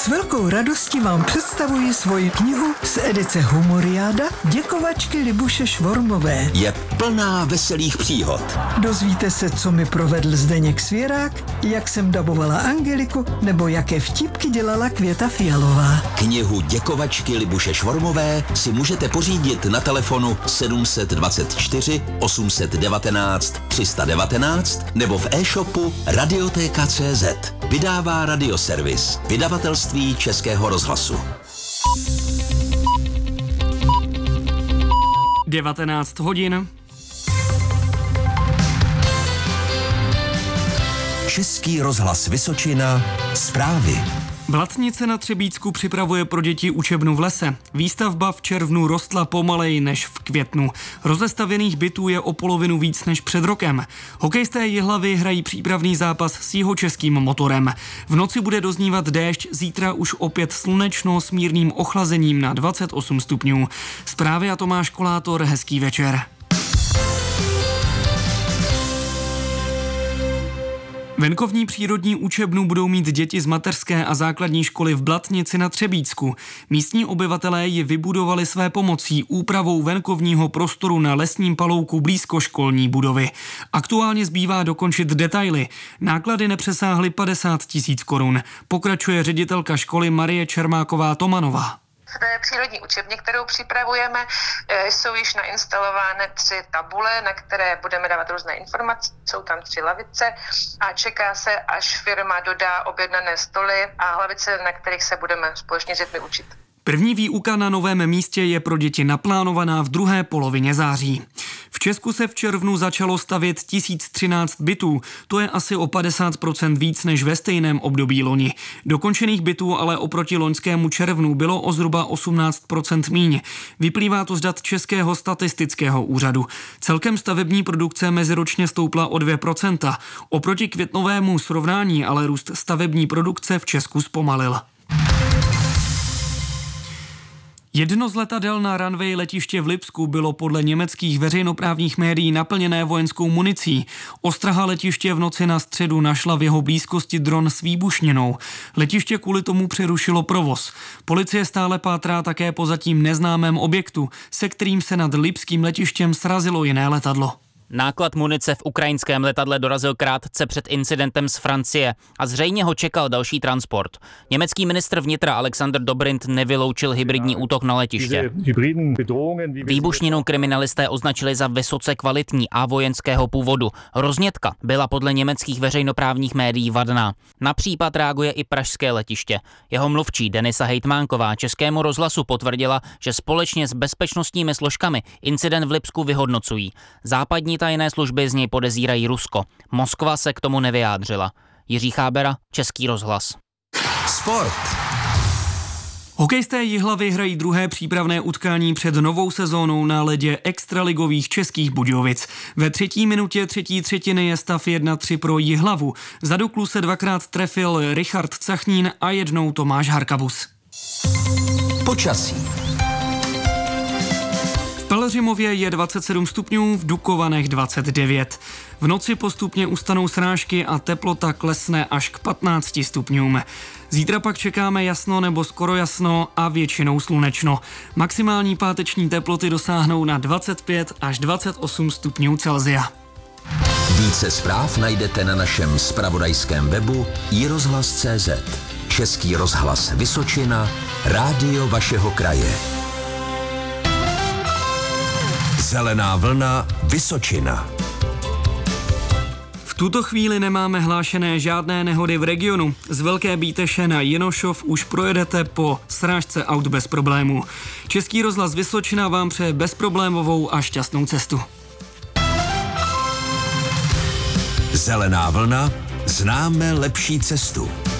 S velkou radostí vám představuji svoji knihu z edice Humoriáda Děkovačky Libuše Švormové. Je plná veselých příhod. Dozvíte se, co mi provedl Zdeněk Svěrák, jak jsem dabovala Angeliku, nebo jaké vtipky dělala Květa Fialová. Knihu Děkovačky Libuše Švormové si můžete pořídit na telefonu 724 819 319 nebo v e-shopu Radiotéka.cz. Vydává Radioservis, vydavatelství Českého rozhlasu. 19 hodin. Český rozhlas Vysočina, zprávy. Blatnice na Třebíčsku připravuje pro děti učebnu v lese. Výstavba v červnu rostla pomaleji než v květnu. Rozestavěných bytů je o polovinu víc než před rokem. Hokejisté Jihlavy hrají přípravný zápas s Jihočeským Motorem. V noci bude doznívat déšť, zítra už opět slunečno s mírným ochlazením na 28 stupňů. Zprávy a Tomáš Kolátor, hezký večer. Venkovní přírodní učebnu budou mít děti z mateřské a základní školy v Blatnici na Třebíčsku. Místní obyvatelé ji vybudovali své pomocí úpravou venkovního prostoru na lesním palouku blízko školní budovy. Aktuálně zbývá dokončit detaily. Náklady nepřesáhly 50 000 korun. Pokračuje ředitelka školy Marie Čermáková-Tomanová. V té přírodní učebně, kterou připravujeme, jsou již nainstalovány 3 tabule, na které budeme dávat různé informace, jsou tam 3 lavice a čeká se, až firma dodá objednané stoly a lavice, na kterých se budeme společně s dětmi učit. První výuka na novém místě je pro děti naplánovaná v druhé polovině září. V Česku se v červnu začalo stavět 1013 bytů, to je asi o 50% víc než ve stejném období loni. Dokončených bytů ale oproti loňskému červnu bylo o zhruba 18% míň. Vyplývá to z dat Českého statistického úřadu. Celkem stavební produkce meziročně stoupla o 2%. Oproti květnovému srovnání ale růst stavební produkce v Česku zpomalil. Jedno z letadel na runway letiště v Lipsku bylo podle německých veřejnoprávních médií naplněné vojenskou municí. Ostraha letiště v noci na středu našla v jeho blízkosti dron s výbušninou. Letiště kvůli tomu přerušilo provoz. Policie stále pátrá také po zatím neznámém objektu, se kterým se nad lipským letištěm srazilo jiné letadlo. Náklad munice v ukrajinském letadle dorazil krátce před incidentem z Francie a zřejmě ho čekal další transport. Německý ministr vnitra Alexander Dobrindt nevyloučil hybridní útok na letiště. Výbušninu kriminalisté označili za vysoce kvalitní a vojenského původu. Roznětka byla podle německých veřejnoprávních médií vadná. Na případ reaguje i pražské letiště. Jeho mluvčí Denisa Hejtmánková Českému rozhlasu potvrdila, že společně s bezpečnostními složkami incident v Lipsku vyhodnocují. Západní tajné služby z něj podezírají Rusko. Moskva se k tomu nevyjádřila. Jiří Chábera, Český rozhlas. Sport. Hokejisté Jihlavy hrají druhé přípravné utkání před novou sezónou na ledě extraligových Českých Budějovic. Ve 3. minutě 3. třetiny je stav 1-3 pro Jihlavu. Za Duklu se 2krát trefil Richard Cachnín a jednou Tomáš Harkabus. Počasí. V Pelhřimově je 27 stupňů, v Dukovanech 29. V noci postupně ustanou srážky a teplota klesne až k 15 stupňům. Zítra pak čekáme jasno nebo skoro jasno a většinou slunečno. Maximální páteční teploty dosáhnou na 25 až 28 stupňů Celsia. Více zpráv najdete na našem zpravodajském webu iRozhlas.cz. Český rozhlas Vysočina, rádio vašeho kraje. Zelená vlna Vysočina. V tuto chvíli nemáme hlášené žádné nehody v regionu. Z Velké Bíteše na Jinošov už projedete po srážce aut bez problémů. Český rozhlas Vysočina vám přeje bezproblémovou a šťastnou cestu. Zelená vlna, známe lepší cestu.